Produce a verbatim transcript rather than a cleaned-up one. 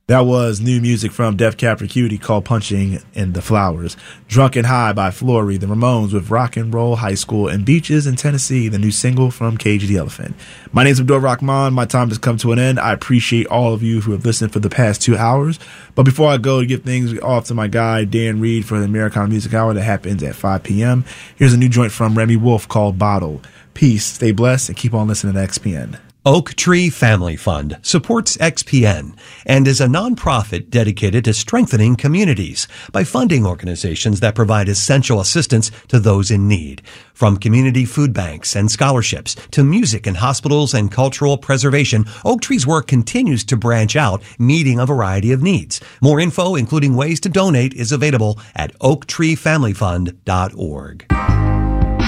That was new music from Def Cab for Cutie called Punching in the Flowers. Drunken High by Flory, the Ramones with Rock and Roll High School, and Beaches in Tennessee, the new single from Cage the Elephant. My name is Abdul Rahman. My time has come to an end. I appreciate all of you who have listened for the past two hours. But before I go to give things off to my guy, Dan Reed, for the Americana Music Hour that happens at five p.m., here's a new joint from Remy Wolf called Bottle. Peace, stay blessed, and keep on listening to X P N. Oak Tree Family Fund supports X P N and is a nonprofit dedicated to strengthening communities by funding organizations that provide essential assistance to those in need. From community food banks and scholarships to music in hospitals and cultural preservation, Oak Tree's work continues to branch out, meeting a variety of needs. More info, including ways to donate, is available at oak tree family fund dot org.